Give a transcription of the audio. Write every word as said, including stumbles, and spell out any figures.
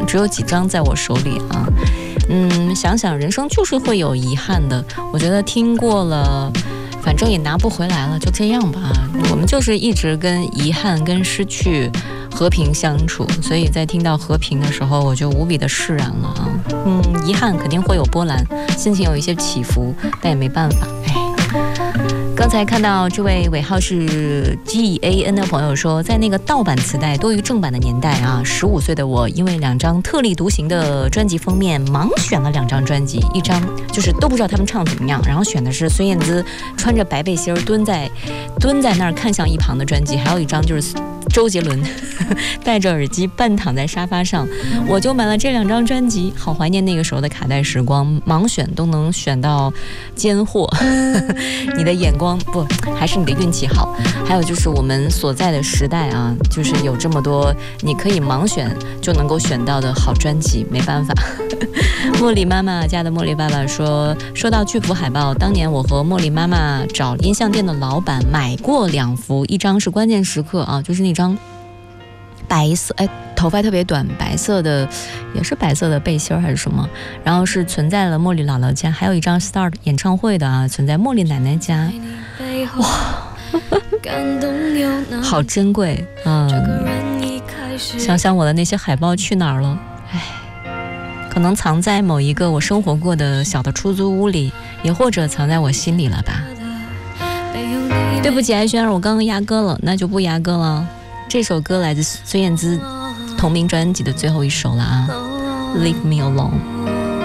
只有几张在我手里啊。嗯，想想人生就是会有遗憾的，我觉得听过了反正也拿不回来了，就这样吧。我们就是一直跟遗憾跟失去和平相处，所以在听到和平的时候我就无比的释然了啊。嗯，遗憾肯定会有波澜，心情有一些起伏，但也没办法。哎，刚才看到这位尾号是 G A N 的朋友说，在那个盗版磁带多于正版的年代啊，十五岁的我因为两张特立独行的专辑封面盲选了两张专辑，一张就是都不知道他们唱怎么样，然后选的是孙燕姿穿着白背心蹲在蹲在那儿看向一旁的专辑，还有一张就是周杰伦戴着耳机半躺在沙发上，我就买了这两张专辑，好怀念那个时候的卡带时光，盲选都能选到尖货你的眼光不，还是你的运气好。还有就是我们所在的时代啊，就是有这么多你可以盲选就能够选到的好专辑，没办法茉莉妈妈家的茉莉爸爸说，说到巨幅海报，当年我和茉莉妈妈找音像店的老板买过两幅，一张是关键时刻啊，就是那张白色，哎，头发特别短，白色的，也是白色的背心还是什么，然后是存在了茉莉姥姥家，还有一张 Start 演唱会的啊，存在茉莉奶奶家，哇好珍贵。嗯，想想我的那些海报去哪儿了，哎，可能藏在某一个我生活过的小的出租屋里，也或者藏在我心里了吧。对不起艾轩儿，我刚刚压歌了，那就不压歌了。这首歌来自孙燕姿同名专辑的最后一首了啊， Leave Me Alone。